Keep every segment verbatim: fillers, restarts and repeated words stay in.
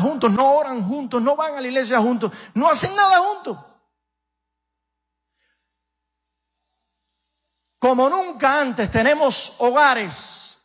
juntos, no oran juntos, no van a la iglesia juntos, no hacen nada juntos. Como nunca antes tenemos hogares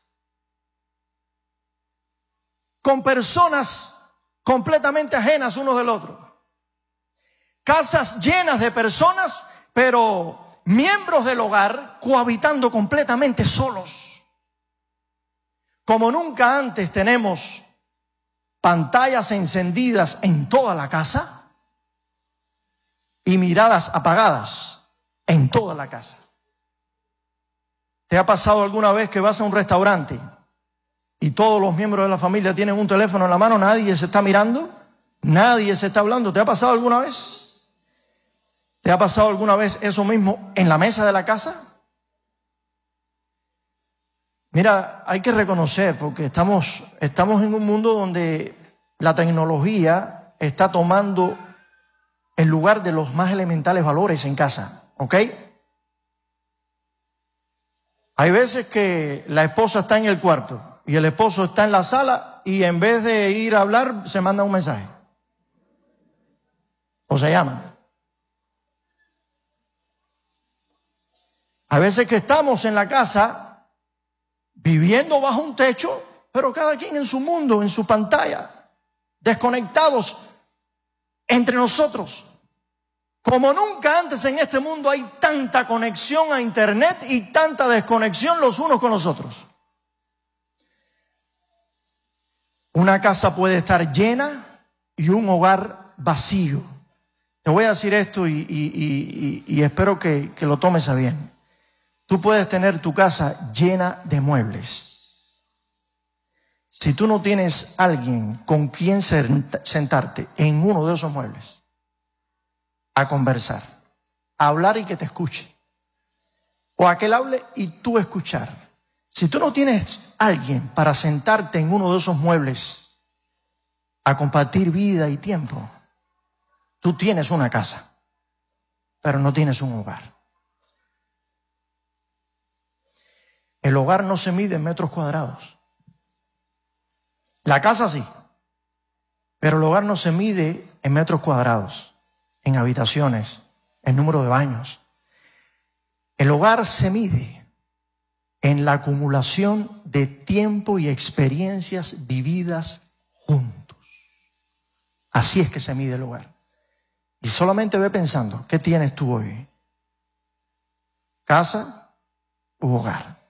con personas completamente ajenas unos del otro. Casas llenas de personas, pero miembros del hogar cohabitando completamente solos. Como nunca antes tenemos pantallas encendidas en toda la casa y miradas apagadas en toda la casa. ¿Te ha pasado alguna vez que vas a un restaurante y todos los miembros de la familia tienen un teléfono en la mano, nadie se está mirando, nadie se está hablando? ¿Te ha pasado alguna vez? ¿Te ha pasado alguna vez eso mismo en la mesa de la casa? Mira, hay que reconocer, porque estamos, estamos en un mundo donde la tecnología está tomando el lugar de los más elementales valores en casa, ¿ok? Hay veces que la esposa está en el cuarto y el esposo está en la sala y en vez de ir a hablar se manda un mensaje o se llaman. Hay veces que estamos en la casa viviendo bajo un techo, pero cada quien en su mundo, en su pantalla, desconectados entre nosotros. Como nunca antes en este mundo hay tanta conexión a internet y tanta desconexión los unos con los otros. Una casa puede estar llena y un hogar vacío. Te voy a decir esto y, y, y, y espero que, que lo tomes a bien. Tú puedes tener tu casa llena de muebles. Si tú no tienes alguien con quien sentarte en uno de esos muebles a conversar, a hablar y que te escuche, o a que él hable y tú escuchar. Si tú no tienes alguien para sentarte en uno de esos muebles a compartir vida y tiempo, tú tienes una casa, pero no tienes un hogar. El hogar no se mide en metros cuadrados. La casa sí, pero el hogar no se mide en metros cuadrados, en habitaciones, en número de baños. El hogar se mide en la acumulación de tiempo y experiencias vividas juntos. Así es que se mide el hogar. Y solamente ve pensando, ¿qué tienes tú hoy? ¿Casa u hogar?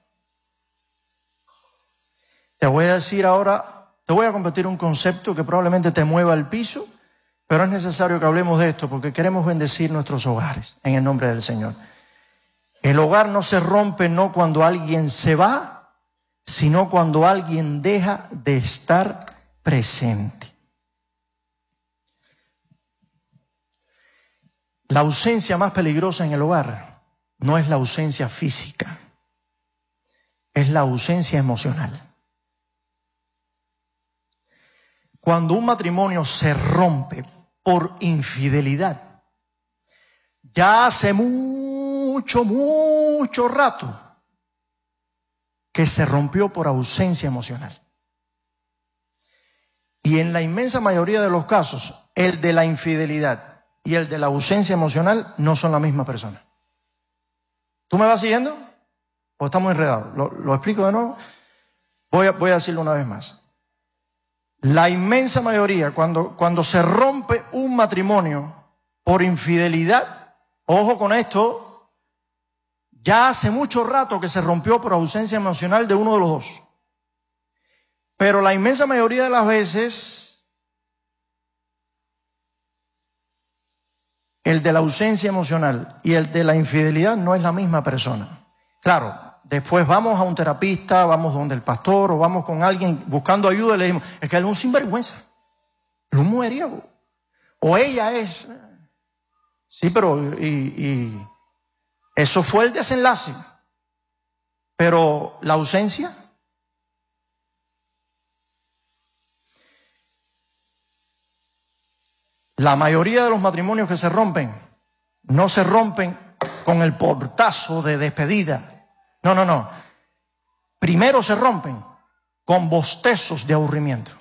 Te voy a decir ahora, te voy a compartir un concepto que probablemente te mueva al piso, pero es necesario que hablemos de esto porque queremos bendecir nuestros hogares en el nombre del Señor. El hogar no se rompe no cuando alguien se va, sino cuando alguien deja de estar presente. La ausencia más peligrosa en el hogar no es la ausencia física, es la ausencia emocional. Cuando un matrimonio se rompe por infidelidad, ya hace mucho, mucho rato que se rompió por ausencia emocional. Y en la inmensa mayoría de los casos, el de la infidelidad y el de la ausencia emocional no son la misma persona. ¿Tú me vas siguiendo? ¿O estamos enredados? ¿Lo, lo explico de nuevo? Voy a, voy a decirlo una vez más. La inmensa mayoría, cuando, cuando se rompe un matrimonio por infidelidad, ojo con esto, ya hace mucho rato que se rompió por ausencia emocional de uno de los dos. Pero la inmensa mayoría de las veces, el de la ausencia emocional y el de la infidelidad no es la misma persona. Claro. Después vamos a un terapista, vamos donde el pastor o vamos con alguien buscando ayuda y le decimos, es que él es un sinvergüenza, es un mujeriego. O ella es. Sí, pero y, y eso fue el desenlace. Pero la ausencia. La mayoría de los matrimonios que se rompen, no se rompen con el portazo de despedida. No, no, no. Primero se rompen con bostezos de aburrimiento.